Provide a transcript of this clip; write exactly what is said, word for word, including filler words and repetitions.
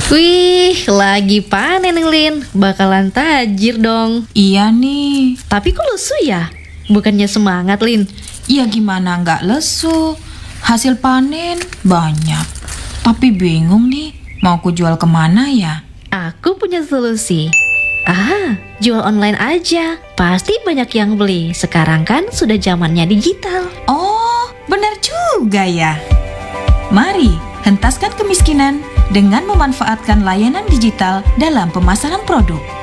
Wih, lagi panen nih, Lin. Bakalan tajir dong. Iya nih. Tapi kok lesu ya? Bukannya semangat, Lin? Ya gimana nggak lesu? Hasil panen banyak. Tapi bingung nih, mau ku jual kemana ya? Aku punya solusi. Ah, jual online aja. Pasti banyak yang beli. Sekarang kan sudah zamannya digital. Oh, benar juga ya. Mari, hentaskan kemiskinan dengan memanfaatkan layanan digital dalam pemasaran produk.